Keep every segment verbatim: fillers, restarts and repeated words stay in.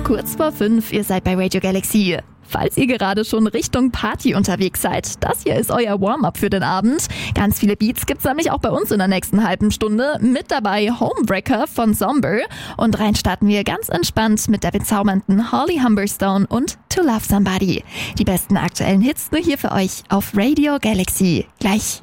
Kurz vor fünf, ihr seid bei Radio Galaxy. Falls ihr gerade schon Richtung Party unterwegs seid, das hier ist euer Warm-up für den Abend. Ganz viele Beats gibt's nämlich auch bei uns in der nächsten halben Stunde. Mit dabei Homebreaker von Zomber. Und rein starten wir ganz entspannt mit der bezaubernden Holly Humberstone und To Love Somebody. Die besten aktuellen Hits nur hier für euch auf Radio Galaxy. Gleich.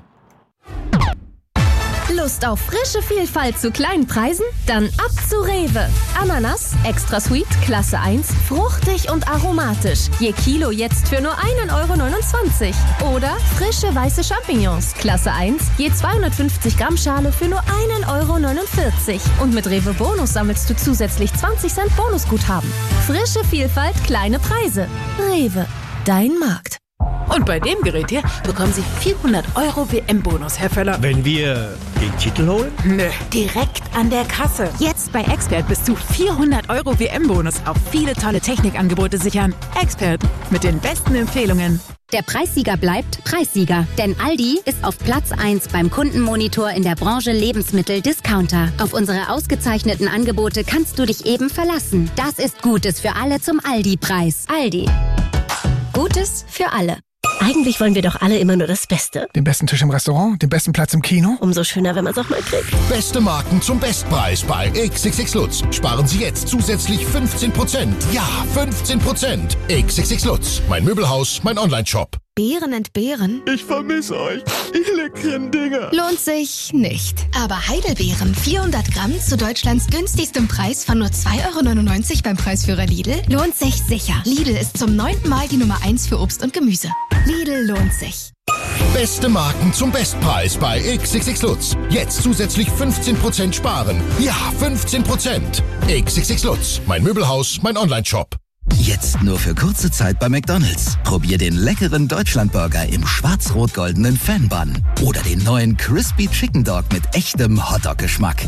Lust auf frische Vielfalt zu kleinen Preisen? Dann ab zu Rewe. Ananas, extra sweet, Klasse eins, fruchtig und aromatisch. Je Kilo jetzt für nur einen Euro neunundzwanzig. Oder frische weiße Champignons, Klasse eins, je zweihundertfünfzig Gramm Schale für nur einen Euro neunundvierzig. Und mit Rewe Bonus sammelst du zusätzlich zwanzig Cent Bonusguthaben. Frische Vielfalt, kleine Preise. Rewe, dein Markt. Und bei dem Gerät hier bekommen Sie vierhundert Euro W M-Bonus, Herr Völler. Wenn wir den Titel holen? Nö, direkt an der Kasse. Jetzt bei Expert bis zu vierhundert Euro W M-Bonus auf viele tolle Technikangebote sichern. Expert mit den besten Empfehlungen. Der Preissieger bleibt Preissieger, denn Aldi ist auf Platz eins beim Kundenmonitor in der Branche Lebensmittel-Discounter. Auf unsere ausgezeichneten Angebote kannst du dich eben verlassen. Das ist Gutes für alle zum Aldi-Preis. Aldi. Gutes für alle. Eigentlich wollen wir doch alle immer nur das Beste. Den besten Tisch im Restaurant, den besten Platz im Kino. Umso schöner, wenn man es auch mal kriegt. Beste Marken zum Bestpreis bei X X X Lutz. Sparen Sie jetzt zusätzlich fünfzehn Prozent. Ja, fünfzehn Prozent. X X X Lutz. Mein Möbelhaus, mein Online-Shop. Beeren entbehren? Ich vermisse euch. Die leckeren Dinger. Lohnt sich nicht. Aber Heidelbeeren, vierhundert Gramm zu Deutschlands günstigstem Preis von nur zwei Euro neunundneunzig beim Preisführer Lidl, lohnt sich sicher. Lidl ist zum neunten Mal die Nummer eins für Obst und Gemüse. Lidl lohnt sich. Beste Marken zum Bestpreis bei X X X Lutz. Jetzt zusätzlich fünfzehn Prozent sparen. Ja, fünfzehn Prozent. X X X Lutz. Mein Möbelhaus, mein Online-Shop. Jetzt nur für kurze Zeit bei McDonald's. Probier den leckeren Deutschlandburger im schwarz-rot-goldenen Fan-Bun. Oder den neuen Crispy Chicken Dog mit echtem Hotdog-Geschmack.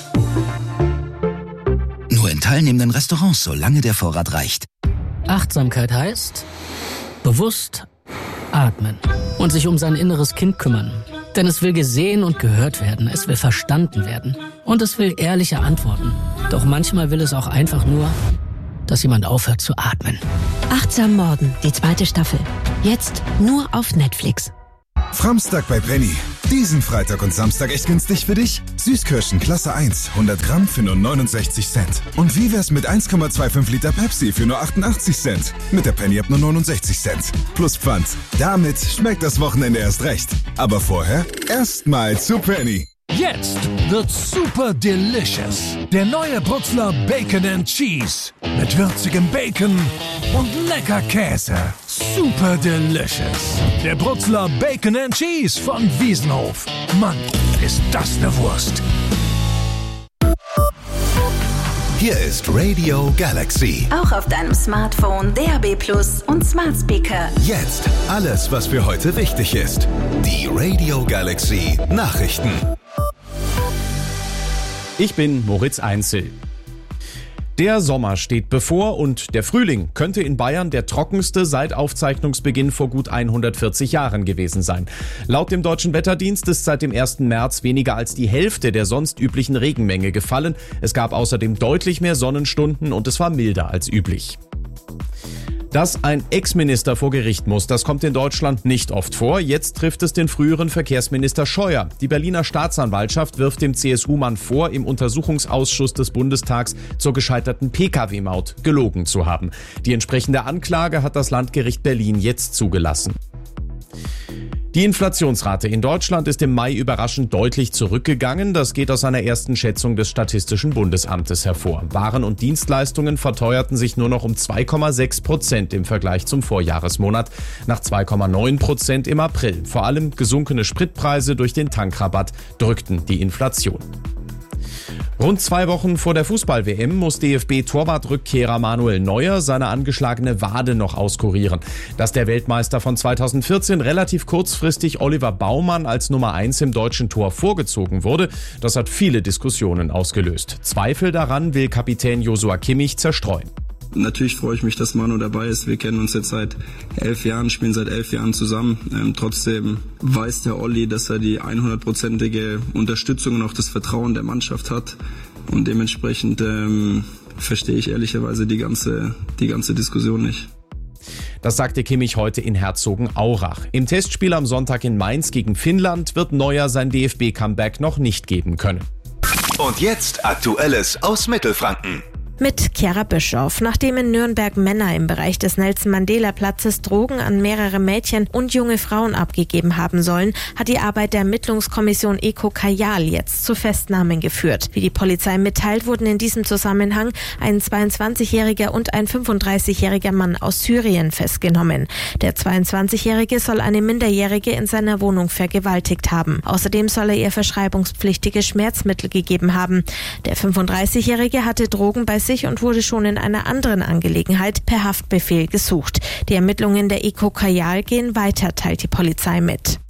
Nur in teilnehmenden Restaurants, solange der Vorrat reicht. Achtsamkeit heißt bewusst atmen und sich um sein inneres Kind kümmern. Denn es will gesehen und gehört werden, es will verstanden werden und es will ehrliche Antworten. Doch manchmal will es auch einfach nur, dass jemand aufhört zu atmen. Achtsam Morden, die zweite Staffel. Jetzt nur auf Netflix. Framstag bei Penny. Diesen Freitag und Samstag echt günstig für dich? Süßkirschen Klasse eins, hundert Gramm für nur neunundsechzig Cent. Und wie wär's mit eins Komma fünfundzwanzig Liter Pepsi für nur achtundachtzig Cent? Mit der Penny ab nur neunundsechzig Cent. Plus Pfand. Damit schmeckt das Wochenende erst recht. Aber vorher erstmal zu Penny. Jetzt wird's super delicious. Der neue Brutzler Bacon and Cheese. Mit würzigem Bacon und lecker Käse. Super delicious. Der Brutzler Bacon and Cheese von Wiesenhof. Mann, ist das eine Wurst. Hier ist Radio Galaxy. Auch auf deinem Smartphone, D A B Plus und Smart Speaker. Jetzt alles, was für heute wichtig ist. Die Radio Galaxy Nachrichten. Ich bin Moritz Einzel. Der Sommer steht bevor und der Frühling könnte in Bayern der trockenste seit Aufzeichnungsbeginn vor gut hundertvierzig Jahren gewesen sein. Laut dem Deutschen Wetterdienst ist seit dem ersten März weniger als die Hälfte der sonst üblichen Regenmenge gefallen. Es gab außerdem deutlich mehr Sonnenstunden und es war milder als üblich. Dass ein Ex-Minister vor Gericht muss, das kommt in Deutschland nicht oft vor. Jetzt trifft es den früheren Verkehrsminister Scheuer. Die Berliner Staatsanwaltschaft wirft dem C S U-Mann vor, im Untersuchungsausschuss des Bundestags zur gescheiterten P K W-Maut gelogen zu haben. Die entsprechende Anklage hat das Landgericht Berlin jetzt zugelassen. Die Inflationsrate in Deutschland ist im Mai überraschend deutlich zurückgegangen. Das geht aus einer ersten Schätzung des Statistischen Bundesamtes hervor. Waren und Dienstleistungen verteuerten sich nur noch um zwei Komma sechs Prozent im Vergleich zum Vorjahresmonat, nach zwei Komma neun Prozent im April. Vor allem gesunkene Spritpreise durch den Tankrabatt drückten die Inflation. Rund zwei Wochen vor der Fußball-W M muss D F B-Torwartrückkehrer Manuel Neuer seine angeschlagene Wade noch auskurieren. Dass der Weltmeister von zweitausendvierzehn relativ kurzfristig Oliver Baumann als Nummer eins im deutschen Tor vorgezogen wurde, das hat viele Diskussionen ausgelöst. Zweifel daran will Kapitän Joshua Kimmich zerstreuen. Natürlich freue ich mich, dass Manu dabei ist. Wir kennen uns jetzt seit elf Jahren, spielen seit elf Jahren zusammen. Ähm, trotzdem weiß der Olli, dass er die hundertprozentige Unterstützung und auch das Vertrauen der Mannschaft hat. Und dementsprechend ähm, verstehe ich ehrlicherweise die ganze, die ganze Diskussion nicht. Das sagte Kimmich heute in Herzogenaurach. Im Testspiel am Sonntag in Mainz gegen Finnland wird Neuer sein D F B-Comeback noch nicht geben können. Und jetzt Aktuelles aus Mittelfranken. Mit Chiara Bischoff. Nachdem in Nürnberg Männer im Bereich des Nelson-Mandela-Platzes Drogen an mehrere Mädchen und junge Frauen abgegeben haben sollen, hat die Arbeit der Ermittlungskommission Eko Kajal jetzt zu Festnahmen geführt. Wie die Polizei mitteilt, wurden in diesem Zusammenhang ein zweiundzwanzigjähriger und ein fünfunddreißigjähriger Mann aus Syrien festgenommen. Der zweiundzwanzigjährige soll eine Minderjährige in seiner Wohnung vergewaltigt haben. Außerdem soll er ihr verschreibungspflichtige Schmerzmittel gegeben haben. Der fünfunddreißigjährige hatte Drogen bei sich und wurde schon in einer anderen Angelegenheit per Haftbefehl gesucht. Die Ermittlungen der Eko Kajal gehen weiter, teilt die Polizei mit.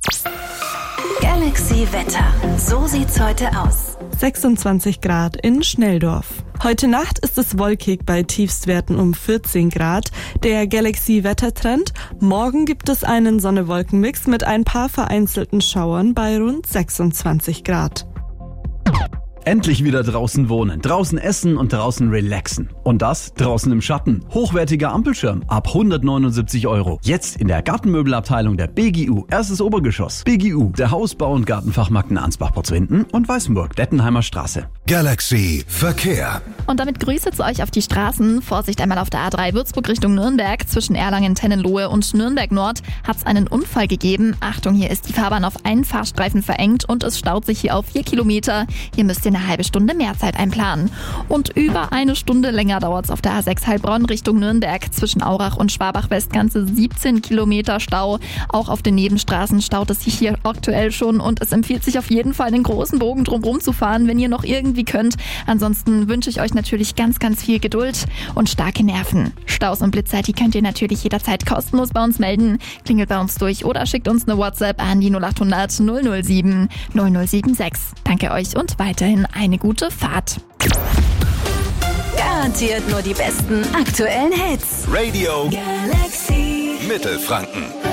Galaxy Wetter. So sieht's heute aus. sechsundzwanzig Grad in Schnelldorf. Heute Nacht ist es wolkig bei Tiefstwerten um vierzehn Grad. Der Galaxy-Wettertrend. Morgen gibt es einen Sonne-Wolken-Mix mit ein paar vereinzelten Schauern bei rund sechsundzwanzig Grad. Endlich wieder draußen wohnen, draußen essen und draußen relaxen. Und das draußen im Schatten. Hochwertiger Ampelschirm ab hundertneunundsiebzig Euro. Jetzt in der Gartenmöbelabteilung der B G U. Erstes Obergeschoss. B G U, der Hausbau- und Gartenfachmarkt in Ansbach-Potzwinden und Weißenburg, Dettenheimer Straße. Galaxy Verkehr. Und damit Grüße zu euch auf die Straßen. Vorsicht einmal auf der A drei Würzburg Richtung Nürnberg. Zwischen Erlangen-Tennenlohe und Nürnberg Nord hat es einen Unfall gegeben. Achtung, hier ist die Fahrbahn auf einen Fahrstreifen verengt und es staut sich hier auf vier Kilometer. Hier müsst ihr eine halbe Stunde mehr Zeit einplanen. Und über eine Stunde länger dauert es auf der A sechs Heilbronn Richtung Nürnberg. Zwischen Aurach und Schwabach-West ganze siebzehn Kilometer Stau. Auch auf den Nebenstraßen staut es sich hier aktuell schon und es empfiehlt sich auf jeden Fall, den großen Bogen drumherum zu fahren, wenn ihr noch irgendwie könnt. Ansonsten wünsche ich euch natürlich ganz, ganz viel Geduld und starke Nerven. Staus und Blitzer, die könnt ihr natürlich jederzeit kostenlos bei uns melden. Klingelt bei uns durch oder schickt uns eine WhatsApp an die null acht hundert null null sieben null null sieben sechs. Danke euch und weiterhin eine gute Fahrt. Garantiert nur die besten aktuellen Hits. Radio Galaxy Mittelfranken.